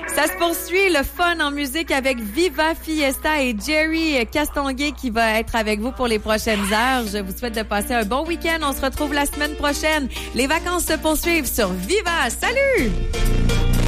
Ça se poursuit, le fun en musique avec Viva Fiesta et Jerry Castonguay qui va être avec vous pour les prochaines heures. Je vous souhaite de passer un bon week-end. On se retrouve la semaine prochaine. Les vacances se poursuivent sur Viva. Salut!